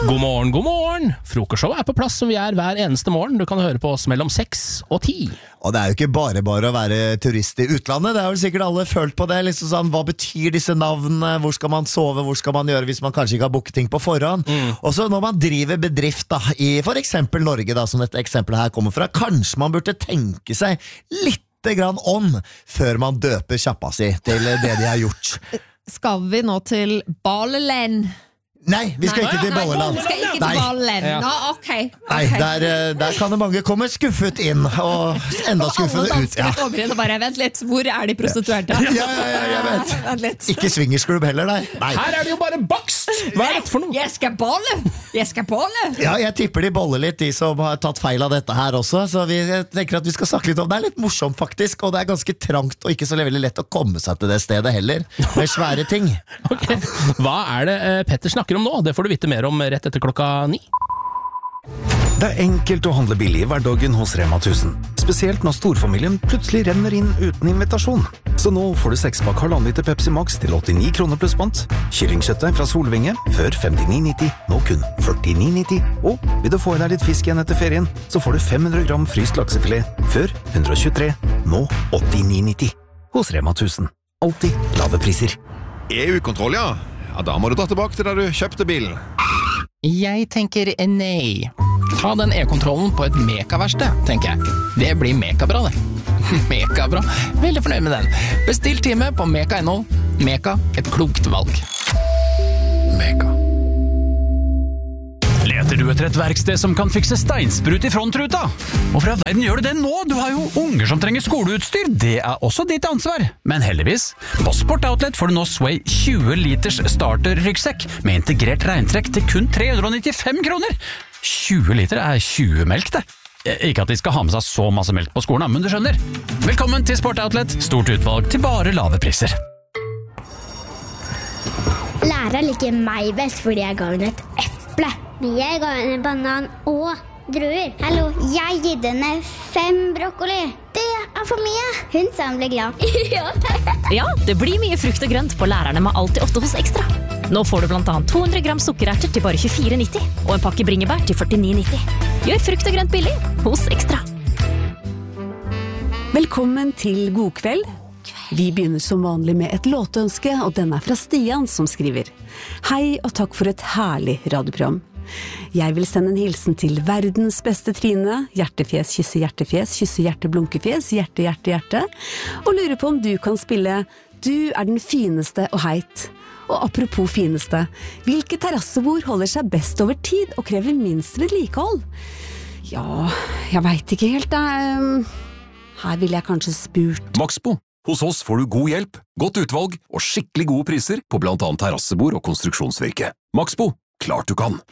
God morgen, god morgen! Frokostshow på plass som vi hver eneste morgen. Du kan høre på oss mellom 6 og 10. Og det jo ikke bare å være turist i utlandet. Det vel sikkert alle følt på det. Liksom sånn, hva betyr disse navnene? Hvor skal man sove? Hvor skal man gjøre hvis man kanskje ikke har booket ting på forhånd? Og så når man driver bedrift da, i for eksempel Norge, da, som dette eksempelet her kommer fra, kanskje man burde tenke seg litt grann om før man døper kjappa si til det de har gjort. Skal vi nå til Baleland? Nei, vi skal ikke til Balleland. Vi skal ikke til Baleland. Ja. Ok. Nei, der kan det mange komme skuffet inn, og enda skuffet ut. Og alle danskene kommer inn og bare, vent litt, hvor de prostituerte? Ja, jeg vet. Vent litt. Ikke swingersklubb heller, nei. Her det jo bare bakst! Hva dette for noe? Jeg skal bolle! Ja, jeg tipper de boller litt, de som har tatt feil av dette her også, så vi tenker at vi skal snakke litt om det. Det litt morsomt faktisk, og det ganske trangt, og ikke så veldig lett å komme seg til det stedet heller, med svære ting. Okay. Hva det Petter snakker om nå? Det får du vite mer om rett etter klokka 9. Det enkelt å handle billig i hverdagen hos Rema 1000. Spesielt når storfamilien plutselig renner inn uten invitasjon. Så nå får du 6-pakk 1,5 liter Pepsi Max til 89 kroner pluss pant. Kyllingkjøttet fra Solvinge, før 59,90, nå kun 49,90. Og vil du få i deg litt fisk igjen etter ferien, så får du 500 gram fryst laksefilet, før 123, nå 89,90. Hos Rema 1000. Alltid lave priser. EU-kontroll, ja. Ja, da må du dra tilbake til da du kjøpte bilen. Jeg tenker nei. Ta den e-kontrollen på et mekaverksted, tenker jeg. Det blir mekabra, det. Mekabra. Veldig fornøyd med den. Bestill time på Meka.no. Meka, et klokt valg. Meka. Leter du etter et verksted som kan fikse steinsprut i frontruta? Hvorfor i verden gjør du det nå? Du har jo unger som trenger skoleutstyr. Det også ditt ansvar. Men heldigvis, på Sport Outlet får du nå Sway 20 liters starter-ryggsekk med integrert regntrekk til kun 395 kroner. 20 liter 20 melk, det. Ikke at de skal ha med seg så masse melk på skolen, men du skjønner. Velkommen til Sport Outlet. Stort utvalg til bare lave priser. Læreren liker meg best fordi jeg ga henne et eple. Men jeg ga henne banan og druer. Hallo, jeg gitt henne 5 brokkoli. Det for mye. Hun sa hun ble glad. Ja, det blir mye frukt og grønt på lærerne med Alltid 8 hos Ekstra. Nå får du blant annet 200 gram sukkererter til bare 24,90 og en pakke bringebær til 49,90. Gjør frukt og grønt billig hos Ekstra. Velkommen til God kveld. Vi begynner som vanlig med et låtønske, og den fra Stian som skriver: Hei og takk for et herlig radioprogram. Jeg vil sende en hilsen til verdens beste Trine, hjertefjes, kysse hjerte, blunkefjes, hjerte, hjerte, hjerte, og lurer på om du kan spille Du den fineste og heit. Og apropos fineste, hvilke terrassebord holder seg best over tid og krever minst vedlikehold? Ja, jeg vet ikke helt, her vil jeg kanskje spurt. Maxbo. Hos oss får du god hjelp, godt utvalg og skikkelig gode priser på blant annet terrassebord og konstruksjonsvirke. Maxbo, klart du kan!